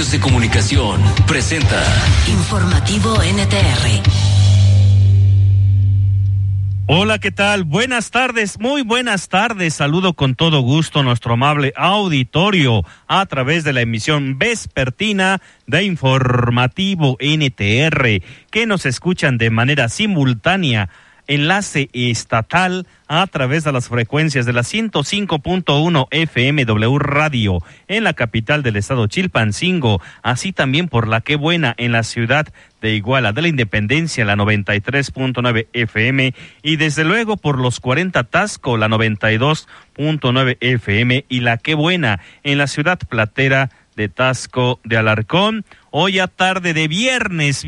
Medios de Comunicación presenta Informativo NTR. Hola, ¿qué tal? Buenas tardes, muy buenas tardes. Saludo con todo gusto a nuestro amable auditorio a través de la emisión vespertina de Informativo NTR, que nos escuchan de manera simultánea, enlace estatal a través de las frecuencias de la 105.1 FMW Radio en la capital del estado Chilpancingo, así también por la Qué Buena en la ciudad de Iguala de la Independencia, la 93.9 FM, y desde luego por los 40 Tasco, la 92.9 FM, y la Qué Buena en la ciudad platera de Tasco de Alarcón. Hoy a tarde de viernes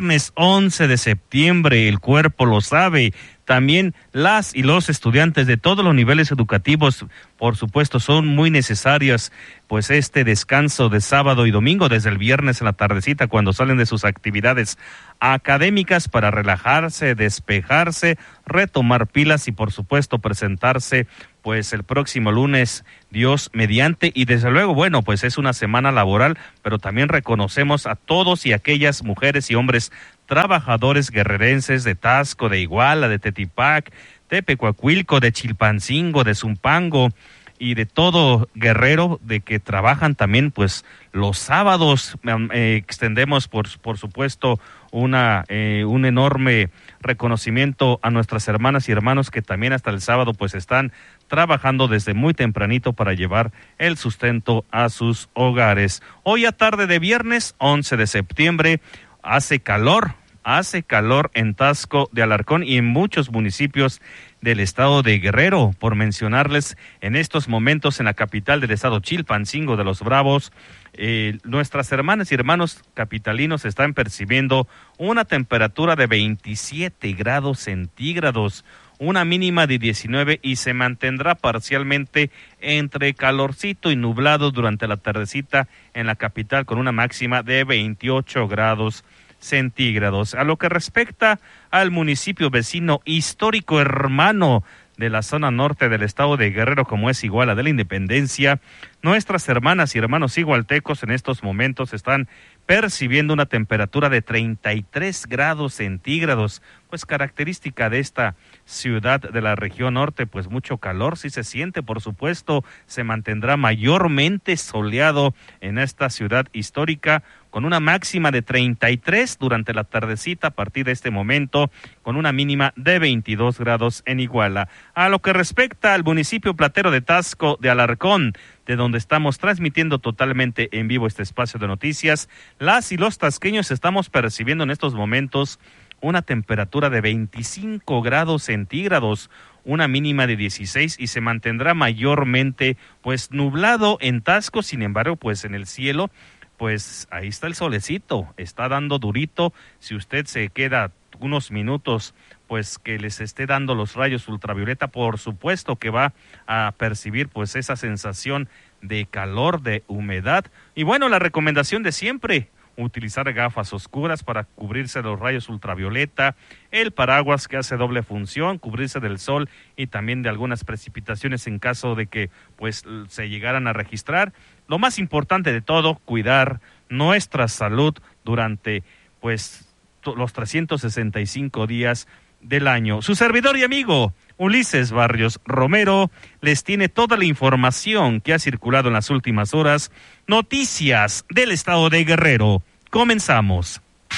11 de septiembre, el cuerpo lo sabe. También las y los estudiantes de todos los niveles educativos, por supuesto, son muy necesarias, pues este descanso de sábado y domingo, desde el viernes en la tardecita, cuando salen de sus actividades académicas para relajarse, despejarse, retomar pilas y, por supuesto, presentarse pues el próximo lunes, Dios mediante. Y desde luego, bueno, pues es una semana laboral, pero también reconocemos a todos y aquellas mujeres y hombres trabajadores guerrerenses de Tasco, de Iguala, de Tetipac, de Pecuacuilco, de Chilpancingo, de Zumpango y de todo Guerrero, de que trabajan también pues los sábados. Extendemos por supuesto un enorme reconocimiento a nuestras hermanas y hermanos que también hasta el sábado pues están trabajando desde muy tempranito para llevar el sustento a sus hogares. Hoy a tarde de viernes 11 de septiembre hace calor en Tasco de Alarcón y en muchos municipios del estado de Guerrero, por mencionarles en estos momentos en la capital del estado Chilpancingo de los Bravos. Nuestras hermanas y hermanos capitalinos están percibiendo una temperatura de 27 grados centígrados, una mínima de 19 y se mantendrá parcialmente entre calorcito y nublado durante la tardecita en la capital con una máxima de 28 grados centígrados. A lo que respecta al municipio vecino histórico hermano de la zona norte del estado de Guerrero, como es Iguala de la Independencia, nuestras hermanas y hermanos igualtecos en estos momentos están percibiendo una temperatura de 33 grados centígrados, pues característica de esta ciudad de la región norte, pues mucho calor sí se siente, por supuesto, se mantendrá mayormente soleado en esta ciudad histórica, con una máxima de 33 durante la tardecita a partir de este momento, con una mínima de 22 grados en Iguala. A lo que respecta al municipio platero de Tasco de Alarcón, de donde estamos transmitiendo totalmente en vivo este espacio de noticias, las y los tasqueños estamos percibiendo en estos momentos una temperatura de 25 grados centígrados, una mínima de 16 y se mantendrá mayormente pues nublado en Tasco. Sin embargo, pues en el cielo, pues ahí está el solecito, está dando durito. Si usted se queda unos minutos pues que les esté dando los rayos ultravioleta, por supuesto que va a percibir pues esa sensación de calor, de humedad. Y bueno, la recomendación de siempre, utilizar gafas oscuras para cubrirse de los rayos ultravioleta, el paraguas que hace doble función, cubrirse del sol y también de algunas precipitaciones en caso de que pues se llegaran a registrar. Lo más importante de todo, cuidar nuestra salud durante pues los 365 días del año. Su servidor y amigo Ulises Barrios Romero les tiene toda la información que ha circulado en las últimas horas. Noticias del estado de Guerrero. Comenzamos.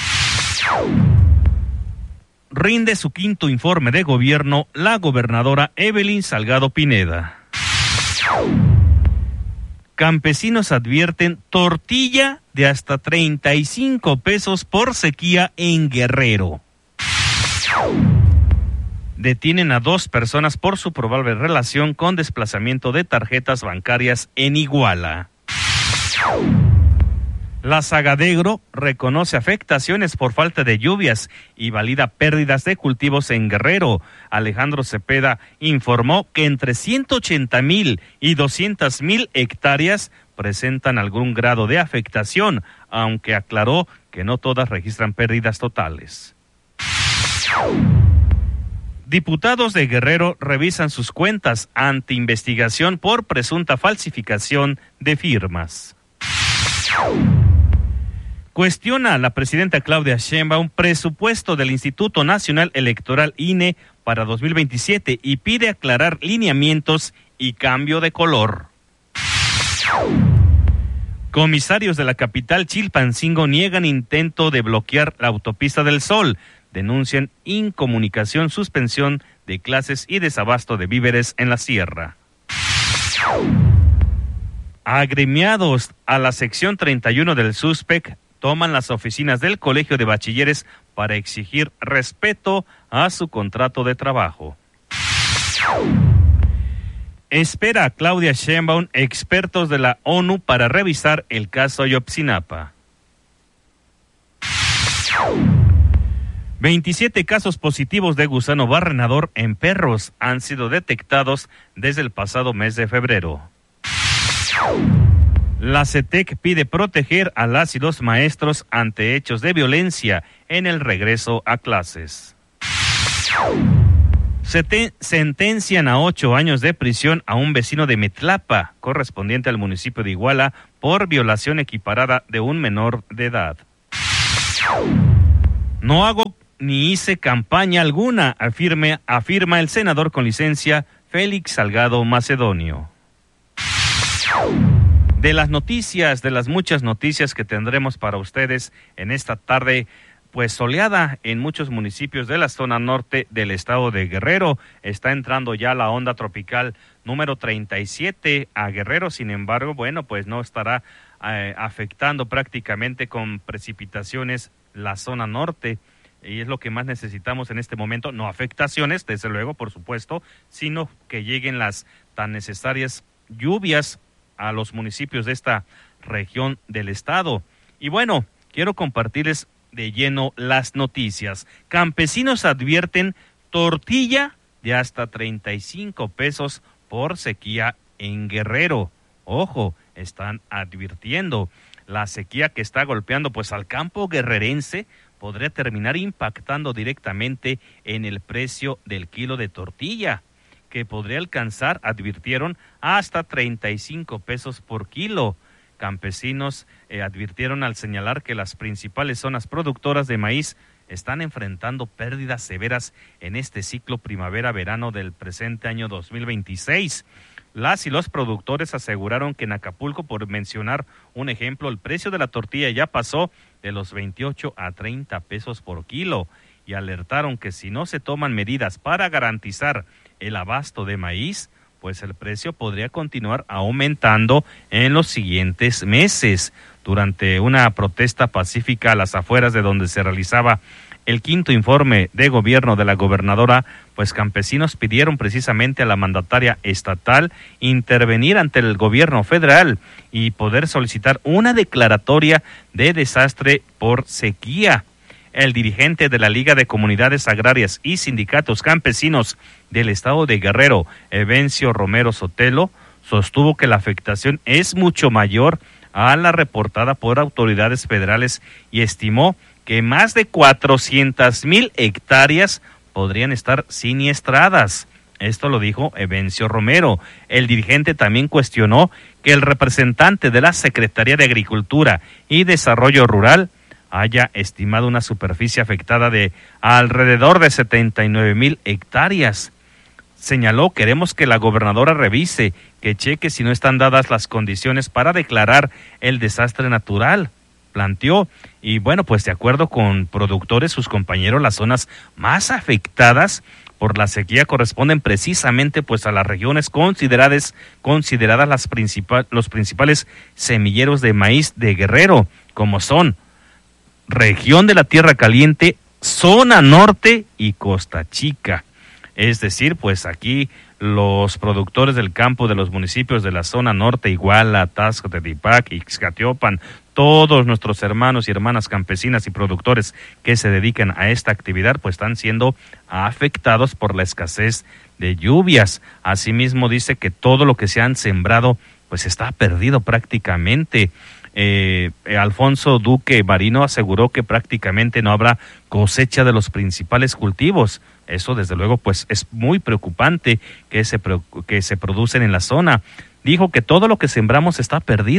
Rinde su quinto informe de gobierno la gobernadora Evelyn Salgado Pineda. Campesinos advierten tortilla de hasta 35 pesos por sequía en Guerrero. Detienen a 2 personas por su probable relación con desplazamiento de tarjetas bancarias en Iguala. La Sagadegro reconoce afectaciones por falta de lluvias y valida pérdidas de cultivos en Guerrero. Alejandro Cepeda informó que entre 180,000 y 200,000 hectáreas presentan algún grado de afectación, aunque aclaró que no todas registran pérdidas totales. Diputados de Guerrero revisan sus cuentas ante investigación por presunta falsificación de firmas. Cuestiona la presidenta Claudia Sheinbaum un presupuesto del Instituto Nacional Electoral INE para 2027 y pide aclarar lineamientos y cambio de color. Comisarios de la capital Chilpancingo niegan intento de bloquear la autopista del Sol. Denuncian incomunicación, suspensión de clases y desabasto de víveres en la sierra. Agremiados a la sección 31 del SUSPEC toman las oficinas del Colegio de Bachilleres para exigir respeto a su contrato de trabajo. Espera a Claudia Sheinbaum expertos de la ONU para revisar el caso Ayotzinapa. 27 casos positivos de gusano barrenador en perros han sido detectados desde el pasado mes de febrero. La CETEC pide proteger a las y los maestros ante hechos de violencia en el regreso a clases. Sentencian a 8 años de prisión a un vecino de Metlapa, correspondiente al municipio de Iguala, por violación equiparada de un menor de edad. No hago ni hice campaña alguna, afirma el senador con licencia Félix Salgado Macedonio. De las noticias, de las muchas noticias que tendremos para ustedes en esta tarde, pues soleada en muchos municipios de la zona norte del estado de Guerrero. Está entrando ya la onda tropical número 37 a Guerrero, sin embargo, bueno, pues no estará afectando prácticamente con precipitaciones la zona norte. Y es lo que más necesitamos en este momento, no afectaciones, desde luego, por supuesto, sino que lleguen las tan necesarias lluvias a los municipios de esta región del estado. Y bueno, quiero compartirles de lleno las noticias. Campesinos advierten tortilla de hasta 35 pesos por sequía en Guerrero. Ojo, están advirtiendo. La sequía que está golpeando pues al campo guerrerense podría terminar impactando directamente en el precio del kilo de tortilla, que podría alcanzar, advirtieron, hasta 35 pesos por kilo. Campesinos advirtieron al señalar que las principales zonas productoras de maíz están enfrentando pérdidas severas en este ciclo primavera-verano del presente año 2026. Las y los productores aseguraron que en Acapulco, por mencionar un ejemplo, el precio de la tortilla ya pasó de los 28 a 30 pesos por kilo y alertaron que si no se toman medidas para garantizar el abasto de maíz, pues el precio podría continuar aumentando en los siguientes meses. Durante una protesta pacífica a las afueras de donde se realizaba el quinto informe de gobierno de la gobernadora, pues campesinos pidieron precisamente a la mandataria estatal intervenir ante el gobierno federal y poder solicitar una declaratoria de desastre por sequía. El dirigente de la Liga de Comunidades Agrarias y Sindicatos Campesinos del estado de Guerrero, Evencio Romero Sotelo, sostuvo que la afectación es mucho mayor a la reportada por autoridades federales y estimó que más de 400,000 hectáreas podrían estar siniestradas. Esto lo dijo Evencio Romero. El dirigente también cuestionó que el representante de la Secretaría de Agricultura y Desarrollo Rural haya estimado una superficie afectada de alrededor de 79,000 hectáreas. Señaló, queremos que la gobernadora revise, que cheque si no están dadas las condiciones para declarar el desastre natural, planteó. Y bueno, pues de acuerdo con productores, sus compañeros, las zonas más afectadas por la sequía corresponden precisamente pues a las regiones consideradas los principales semilleros de maíz de Guerrero, como son región de la Tierra Caliente, zona norte y Costa Chica. Es decir, pues aquí los productores del campo de los municipios de la zona norte, Iguala, Taxco, Tepeac, Ixcatiopan, todos nuestros hermanos y hermanas campesinas y productores que se dedican a esta actividad, pues están siendo afectados por la escasez de lluvias. Asimismo dice que todo lo que se han sembrado, pues está perdido prácticamente. Alfonso Duque Barino aseguró que prácticamente no habrá cosecha de los principales cultivos. Eso desde luego pues es muy preocupante que se producen en la zona. Dijo que todo lo que sembramos está perdido.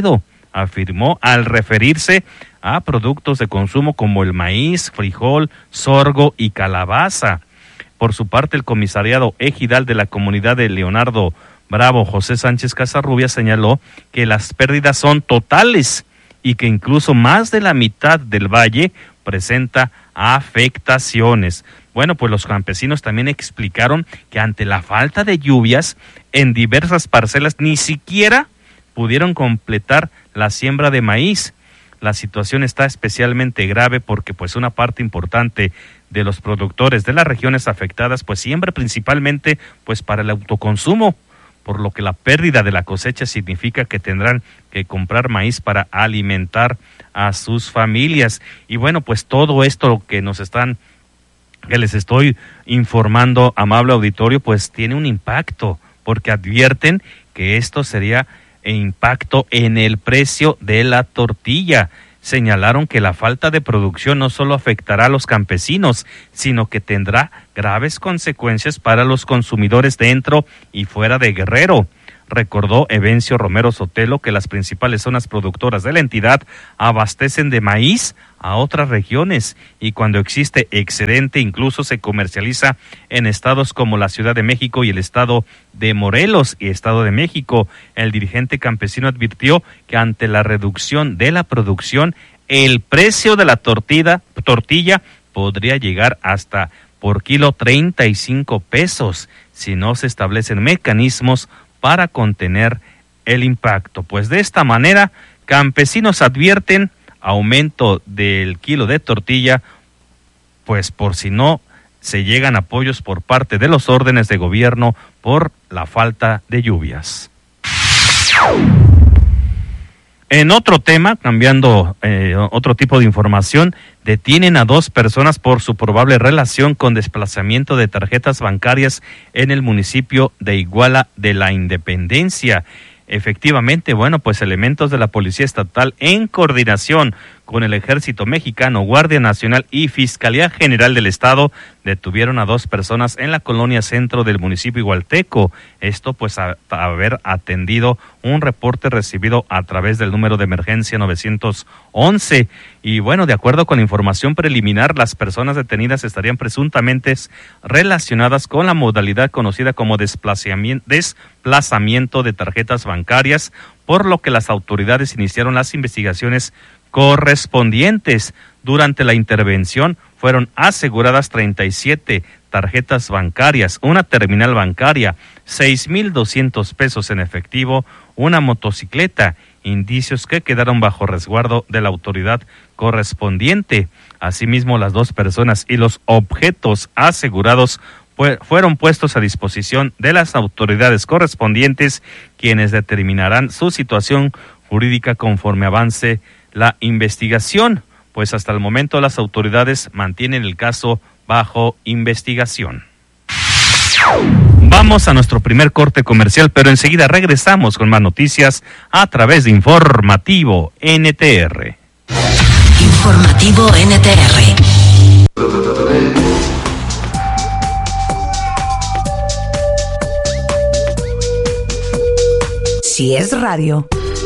afirmó al referirse a productos de consumo como el maíz, frijol, sorgo y calabaza. Por su parte, el comisariado ejidal de la comunidad de Leonardo Bravo, José Sánchez Casarrubia, señaló que las pérdidas son totales y que incluso más de la mitad del valle presenta afectaciones. Bueno, pues los campesinos también explicaron que ante la falta de lluvias en diversas parcelas ni siquiera pudieron completar la siembra de maíz. La situación está especialmente grave porque pues una parte importante de los productores de las regiones afectadas pues siembra principalmente pues para el autoconsumo, por lo que la pérdida de la cosecha significa que tendrán que comprar maíz para alimentar a sus familias. Y bueno, pues todo esto que les estoy informando, amable auditorio, pues tiene un impacto, porque advierten que esto sería impacto en el precio de la tortilla. Señalaron que la falta de producción no solo afectará a los campesinos, sino que tendrá graves consecuencias para los consumidores dentro y fuera de Guerrero. Recordó Evencio Romero Sotelo que las principales zonas productoras de la entidad abastecen de maíz a otras regiones y cuando existe excedente incluso se comercializa en estados como la Ciudad de México y el estado de Morelos y Estado de México. El dirigente campesino advirtió que ante la reducción de la producción, el precio de la tortilla podría llegar hasta por kilo 35 pesos si no se establecen mecanismos para contener el impacto. Pues de esta manera, campesinos advierten aumento del kilo de tortilla, pues por si no se llegan apoyos por parte de los órdenes de gobierno por la falta de lluvias. En otro tema, cambiando otro tipo de información, detienen a 2 personas por su probable relación con desplazamiento de tarjetas bancarias en el municipio de Iguala de la Independencia. Efectivamente, bueno, pues elementos de la Policía Estatal en coordinación con el Ejército Mexicano, Guardia Nacional y Fiscalía General del Estado detuvieron a 2 personas en la colonia centro del municipio igualteco. Esto pues a haber atendido un reporte recibido a través del número de emergencia 911. Y bueno, de acuerdo con la información preliminar, las personas detenidas estarían presuntamente relacionadas con la modalidad conocida como desplazamiento de tarjetas bancarias, por lo que las autoridades iniciaron las investigaciones correspondientes. Durante la intervención fueron aseguradas 37 tarjetas bancarias, una terminal bancaria, 6,200 pesos en efectivo, una motocicleta, indicios que quedaron bajo resguardo de la autoridad correspondiente. Asimismo, las 2 personas y los objetos asegurados fueron puestos a disposición de las autoridades correspondientes, quienes determinarán su situación jurídica conforme avance la investigación, pues hasta el momento las autoridades mantienen el caso bajo investigación. Vamos a nuestro primer corte comercial, pero enseguida regresamos con más noticias a través de Informativo NTR. Informativo NTR. Si es radio,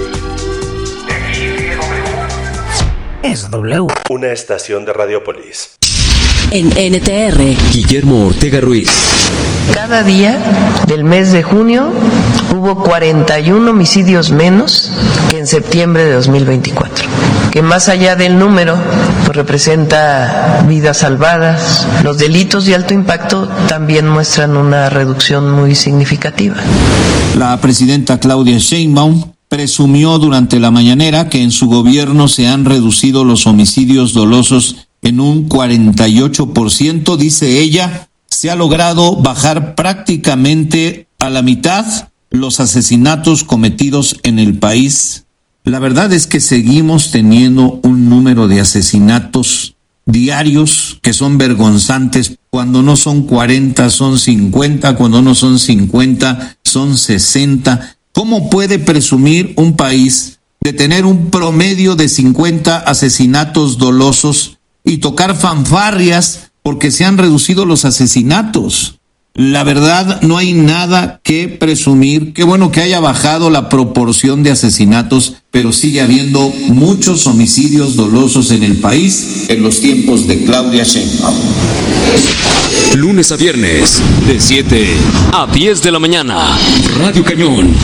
es W. Una estación de Radiopolis. En NTR. Guillermo Ortega Ruiz. Cada día del mes de junio hubo 41 homicidios menos que en septiembre de 2024, que más allá del número pues representa vidas salvadas. Los delitos de alto impacto también muestran una reducción muy significativa. La presidenta Claudia Sheinbaum presumió durante la mañanera que en su gobierno se han reducido los homicidios dolosos en un 48%, dice ella. Se ha logrado bajar prácticamente a la mitad los asesinatos cometidos en el país. La verdad es que seguimos teniendo un número de asesinatos diarios que son vergonzantes. Cuando no son 40, son 50, cuando no son 50, son 60. ¿Cómo puede presumir un país de tener un promedio de 50 asesinatos dolosos y tocar fanfarrias porque se han reducido los asesinatos? La verdad, no hay nada que presumir. Qué bueno que haya bajado la proporción de asesinatos, pero sigue habiendo muchos homicidios dolosos en el país en los tiempos de Claudia Sheinbaum. Lunes a viernes, de 7 a 10 de la mañana. Radio Cañón.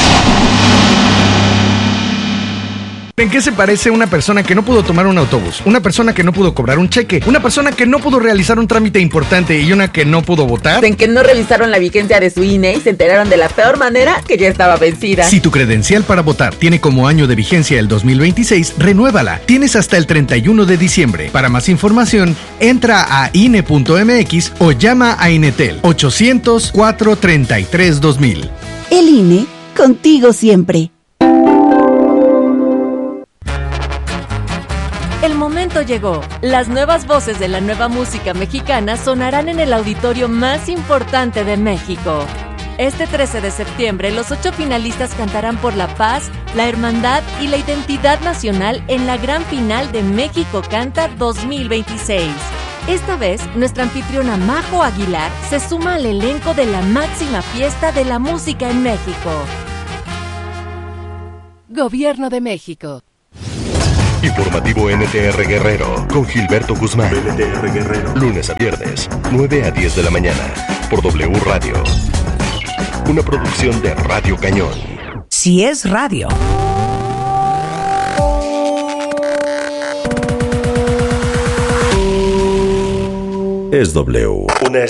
¿En qué se parece una persona que no pudo tomar un autobús? Una persona que no pudo cobrar un cheque, una persona que no pudo realizar un trámite importante y una que no pudo votar. En que no revisaron la vigencia de su INE y se enteraron de la peor manera que ya estaba vencida. Si tu credencial para votar tiene como año de vigencia el 2026, renuévala. Tienes hasta el 31 de diciembre. Para más información, entra a INE.mx o llama a Inetel 800-433-2000. El INE, contigo siempre. El momento llegó. Las nuevas voces de la nueva música mexicana sonarán en el auditorio más importante de México. Este 13 de septiembre, los 8 finalistas cantarán por la paz, la hermandad y la identidad nacional en la gran final de México Canta 2026. Esta vez, nuestra anfitriona Majo Aguilar se suma al elenco de la máxima fiesta de la música en México. Gobierno de México. Informativo NTR Guerrero con Gilberto Guzmán. NTR Guerrero. Lunes a viernes, 9 a 10 de la mañana, por W Radio. Una producción de Radio Cañón. Si es radio. Es W. Una